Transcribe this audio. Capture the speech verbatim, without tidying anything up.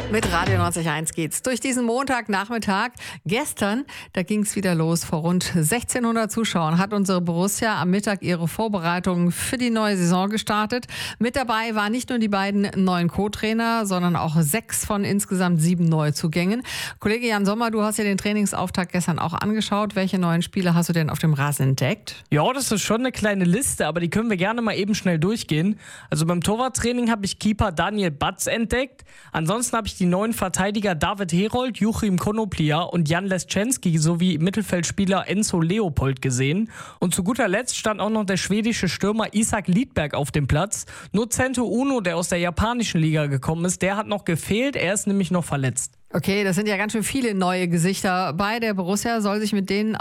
Mit Radio neunzig Komma eins geht's durch diesen Montagnachmittag. Gestern, da ging's wieder los. Vor rund sechzehnhundert Zuschauern hat unsere Borussia am Mittag ihre Vorbereitungen für die neue Saison gestartet. Mit dabei waren nicht nur die beiden neuen Co-Trainer, sondern auch sechs von insgesamt sieben Neuzugängen. Kollege Jan Sommer, du hast ja den Trainingsauftakt gestern auch angeschaut. Welche neuen Spieler hast du denn auf dem Rasen entdeckt? Ja, das ist schon eine kleine Liste, aber die können wir gerne mal eben schnell durchgehen. Also beim Torwarttraining habe ich Keeper Daniel Batz entdeckt. Ansonsten habe ich die neuen Verteidiger David Herold, Joachim Konoplia und Jan Leschenski sowie Mittelfeldspieler Enzo Leopold gesehen. Und zu guter Letzt stand auch noch der schwedische Stürmer Isak Lidberg auf dem Platz. Nur Zento Uno, der aus der japanischen Liga gekommen ist, der hat noch gefehlt. Er ist nämlich noch verletzt. Okay, das sind ja ganz schön viele neue Gesichter bei der Borussia. Soll sich mit denen